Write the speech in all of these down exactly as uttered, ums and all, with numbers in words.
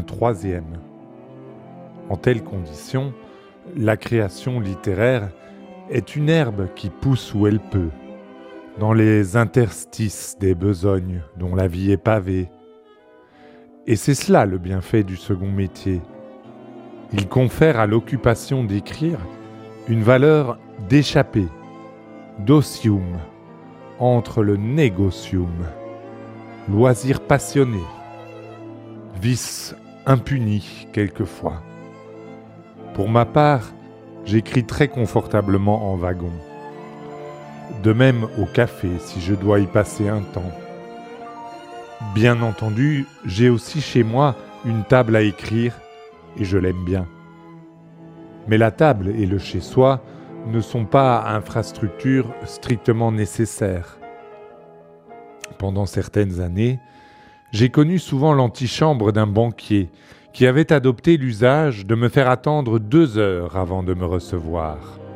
troisième. En telles conditions, la création littéraire est une herbe qui pousse où elle peut, dans les interstices des besognes dont la vie est pavée. Et c'est cela le bienfait du second métier. Il confère à l'occupation d'écrire une valeur d'échappée, d'osium, entre le négocium, loisir passionné, vice impuni quelquefois. Pour ma part, j'écris très confortablement en wagon. De même au café si je dois y passer un temps. Bien entendu, j'ai aussi chez moi une table à écrire et je l'aime bien. Mais la table et le chez-soi ne sont pas infrastructures strictement nécessaires. Pendant certaines années, j'ai connu souvent l'antichambre d'un banquier qui avait adopté l'usage de me faire attendre deux heures avant de me recevoir.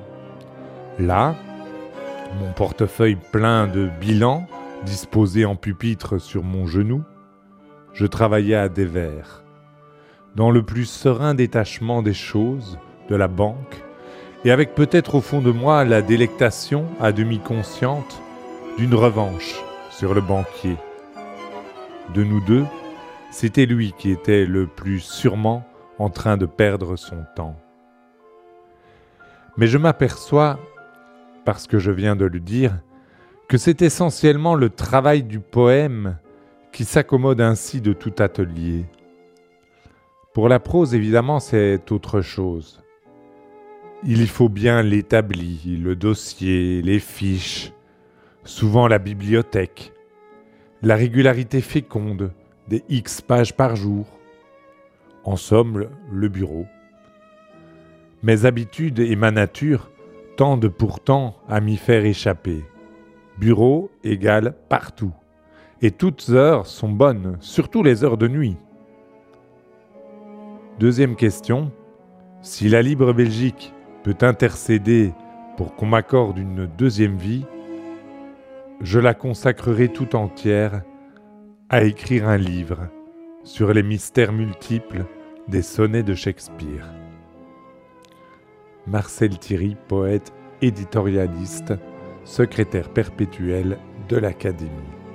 Là, mon portefeuille plein de bilans disposé en pupitre sur mon genou, je travaillais à dévers, dans le plus serein détachement des choses, de la banque, et avec peut-être au fond de moi la délectation, à demi consciente, d'une revanche sur le banquier. De nous deux, c'était lui qui était le plus sûrement en train de perdre son temps. Mais je m'aperçois, parce que je viens de le dire, que c'est essentiellement le travail du poème qui s'accommode ainsi de tout atelier. Pour la prose, évidemment, c'est autre chose. Il y faut bien l'établi, le dossier, les fiches, souvent la bibliothèque, la régularité féconde des X pages par jour, en somme, le bureau. Mes habitudes et ma nature tendent pourtant à m'y faire échapper. Bureau égale partout. Et toutes heures sont bonnes, surtout les heures de nuit. Deuxième question, si la libre Belgique peut intercéder pour qu'on m'accorde une deuxième vie, je la consacrerai tout entière à écrire un livre sur les mystères multiples des sonnets de Shakespeare. Marcel Thierry, poète, éditorialiste, secrétaire perpétuel de l'Académie.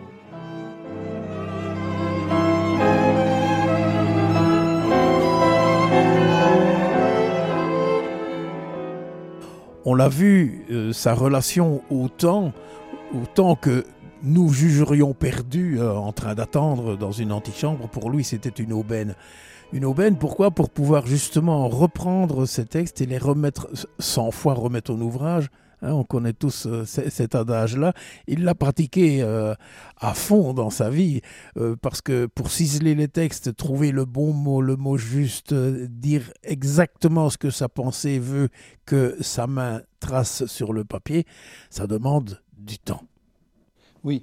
On l'a vu, euh, sa relation au temps, au temps que nous jugerions perdu euh, en train d'attendre dans une antichambre, pour lui c'était une aubaine. Une aubaine, pourquoi ? Pour pouvoir justement reprendre ces textes et les remettre, cent fois remettre en ouvrage. Hein, on connaît tous euh, c- cet adage-là. Il l'a pratiqué euh, à fond dans sa vie, euh, parce que pour ciseler les textes, trouver le bon mot, le mot juste, euh, dire exactement ce que sa pensée veut que sa main trace sur le papier, ça demande du temps. Oui,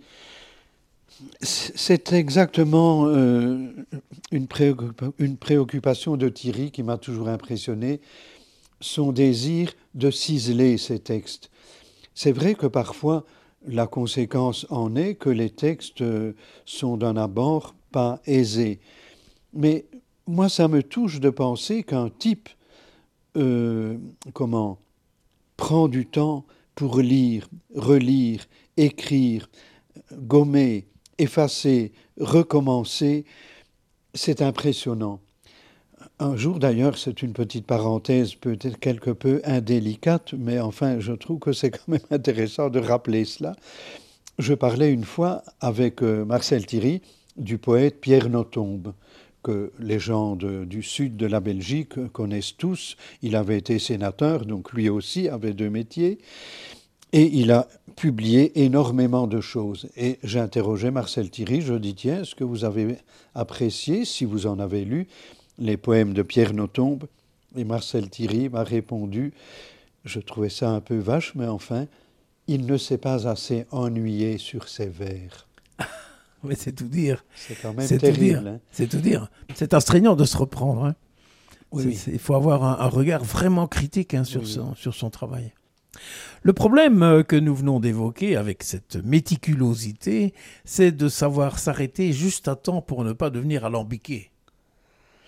c'est exactement euh, une, préoccupa- une préoccupation de Thierry qui m'a toujours impressionné, son désir de ciseler ces textes. C'est vrai que parfois, la conséquence en est que les textes euh, sont d'un abord pas aisés. Mais moi, ça me touche de penser qu'un type, euh, comment, prend du temps pour lire, relire, écrire, gommer, effacer, recommencer, c'est impressionnant. Un jour d'ailleurs, c'est une petite parenthèse peut-être quelque peu indélicate, mais enfin je trouve que c'est quand même intéressant de rappeler cela. Je parlais une fois avec euh, Marcel Thierry du poète Pierre Nothomb, que les gens de, du sud de la Belgique connaissent tous. Il avait été sénateur, donc lui aussi avait deux métiers. Et il a publié énormément de choses. Et j'interrogeais Marcel Thierry, je dis, tiens, est-ce que vous avez apprécié, si vous en avez lu, les poèmes de Pierre Nothomb ? Et Marcel Thierry m'a répondu, je trouvais ça un peu vache, mais enfin, il ne s'est pas assez ennuyé sur ses vers. Mais c'est tout dire. C'est quand même C'est tout terrible. dire. Hein. C'est tout dire. C'est astreignant de se reprendre. Hein. Oui, C'est- oui. c'est- il faut avoir un, un regard vraiment critique hein, sur, Oui, son, oui. sur son travail. Le problème euh, que nous venons d'évoquer avec cette méticulosité, c'est de savoir s'arrêter juste à temps pour ne pas devenir alambiqué.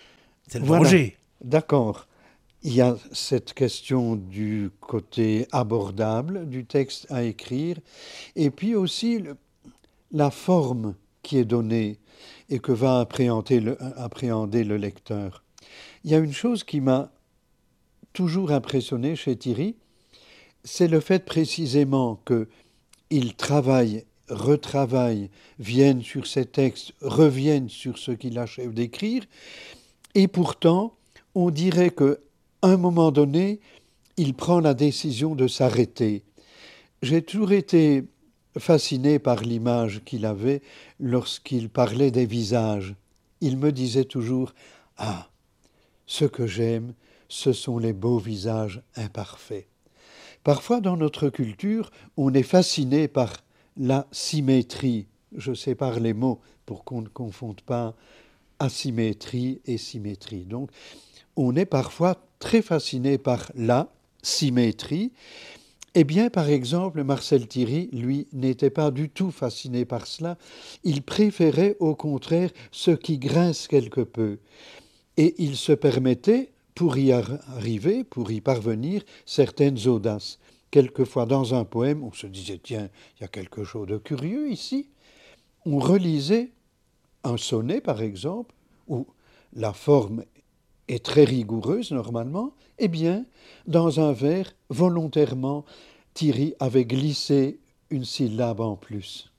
C'est le Voilà. danger. D'accord. Il y a cette question du côté abordable du texte à écrire, et puis aussi le- la forme qui est donnée et que va appréhender le, appréhender le lecteur. Il y a une chose qui m'a toujours impressionné chez Thierry, c'est le fait précisément qu'il travaille, retravaille, vienne sur ses textes, revienne sur ce qu'il achève d'écrire, et pourtant, on dirait qu'à un moment donné, il prend la décision de s'arrêter. J'ai toujours été fasciné par l'image qu'il avait lorsqu'il parlait des visages. Il me disait toujours « Ah, ce que j'aime, ce sont les beaux visages imparfaits. » Parfois, dans notre culture, on est fasciné par la symétrie. Je sépare les mots pour qu'on ne confonde pas asymétrie et symétrie. Donc, on est parfois très fasciné par la symétrie. Eh bien, par exemple, Marcel Thierry, lui, n'était pas du tout fasciné par cela. Il préférait, au contraire, ce qui grince quelque peu. Et il se permettait, pour y arriver, pour y parvenir, certaines audaces. Quelquefois, dans un poème, on se disait, tiens, il y a quelque chose de curieux ici. On relisait un sonnet, par exemple, où la forme est très rigoureuse normalement, eh bien, dans un vers, volontairement, Thierry avait glissé une syllabe en plus.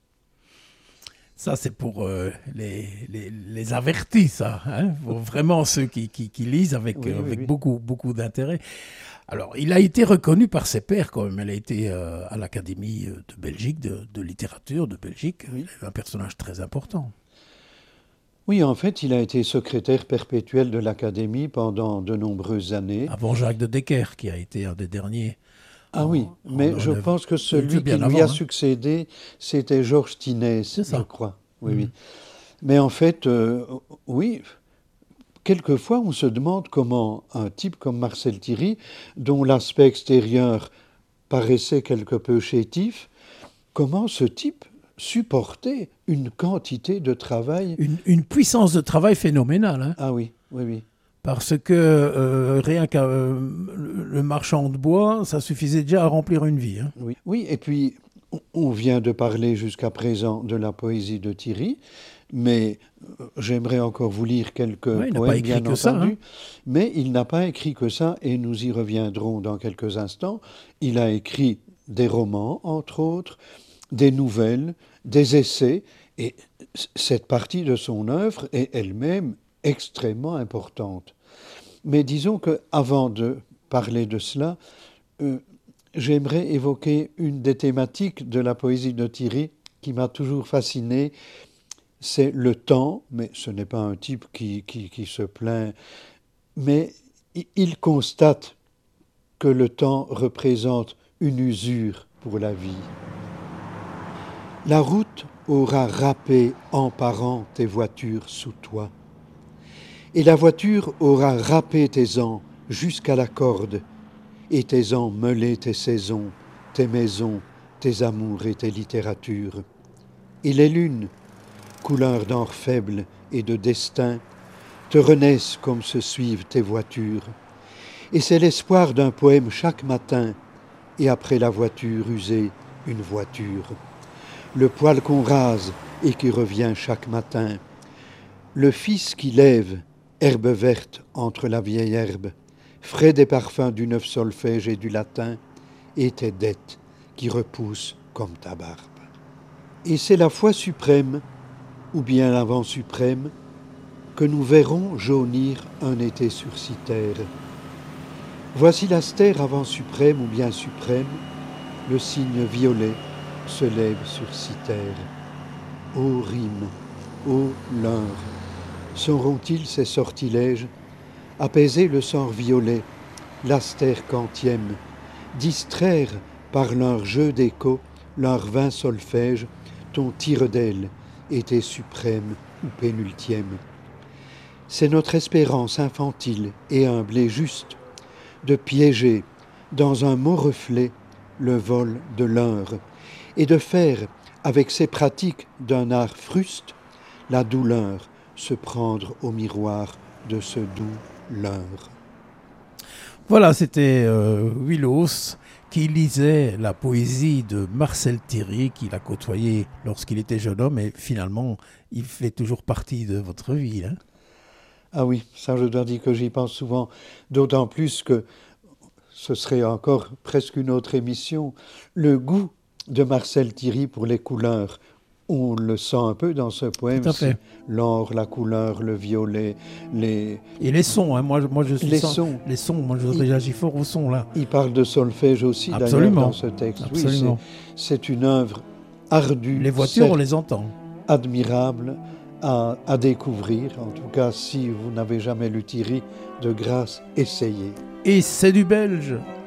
Ça, c'est pour euh, les, les, les avertis, ça. Hein, pour vraiment ceux qui, qui, qui lisent avec, Oui, euh, oui, avec oui. beaucoup, beaucoup d'intérêt. Alors, il a été reconnu par ses pairs quand même. Il a été euh, à l'Académie de Belgique, de, de littérature de Belgique. Oui. Un personnage très important. Oui, en fait, il a été secrétaire perpétuel de l'Académie pendant de nombreuses années. Avant Jacques de Decker, qui a été un des derniers. Ah en- oui, en- mais en je œuvre. pense que celui qui bien lui avant, a hein. succédé, c'était Georges Tinès, C'est ça. je crois. Oui, Mhm. oui. Mais en fait, euh, oui, quelquefois on se demande comment un type comme Marcel Thierry, dont l'aspect extérieur paraissait quelque peu chétif, comment ce type supportait une quantité de travail. Une, une puissance de travail phénoménale. Hein. Ah oui, oui, oui. Parce que euh, rien qu'un euh, le marchand de bois, ça suffisait déjà à remplir une vie. Hein. Oui, oui, et puis on- on vient de parler jusqu'à présent de la poésie de Thierry, mais euh, j'aimerais encore vous lire quelques Ouais, il n'a poèmes, pas écrit bien que ça, entendu, hein. mais il n'a pas écrit que ça, et nous y reviendrons dans quelques instants. Il a écrit des romans, entre autres, des nouvelles, des essais, et c- cette partie de son œuvre est elle-même extrêmement importante. Mais disons qu'avant de parler de cela, euh, j'aimerais évoquer une des thématiques de la poésie de Thierry qui m'a toujours fasciné, c'est le temps, mais ce n'est pas un type qui, qui, qui se plaint, mais i- il constate que le temps représente une usure pour la vie. La route aura râpé en parant tes voitures sous toi, et la voiture aura râpé tes ans jusqu'à la corde, et tes ans meulé tes saisons, tes maisons, tes amours et tes littératures. Et les lunes, couleur d'or faible et de destin, te renaissent comme se suivent tes voitures. Et c'est l'espoir d'un poème chaque matin, et après la voiture usée, une voiture. Le poil qu'on rase et qui revient chaque matin. Le fils qui lève, herbe verte entre la vieille herbe, frais des parfums du neuf solfège et du latin, et tes dettes qui repoussent comme ta barbe. Et c'est la foi suprême, ou bien l'avant suprême, que nous verrons jaunir un été sur Cythère. Voici l'astère avant suprême ou bien suprême, le signe violet se lève sur Cythère. Ô rime, ô leurre, sauront-ils ces sortilèges apaiser le sort violet, l'astère quantième, distraire par leur jeu d'écho, leur vain solfège, ton tire-d'aile, été suprême ou pénultième. C'est notre espérance infantile et humble et juste de piéger dans un mot reflet le vol de l'heure et de faire, avec ces pratiques d'un art fruste, la douleur se prendre au miroir de ce doux leurre. Voilà, c'était euh, Willos qui lisait la poésie de Marcel Thierry, qu'il a côtoyé lorsqu'il était jeune homme, et finalement, il fait toujours partie de votre vie. Hein. Ah oui, ça je dois dire que j'y pense souvent, d'autant plus que ce serait encore presque une autre émission. Le goût de Marcel Thierry pour les couleurs, on le sent un peu dans ce poème. Tout à fait. L'or, la couleur, le violet, les... Et les sons, hein, moi, moi je suis les sans... sons. Les sons, moi je Il... réagis fort aux sons là. Il parle de solfège aussi d'ailleurs dans ce texte. Absolument. Oui, c'est, c'est une œuvre ardue. Les voitures, certes, on les entend. Admirable à, à découvrir. En tout cas, si vous n'avez jamais lu Thierry, de grâce, essayez. Et c'est du belge.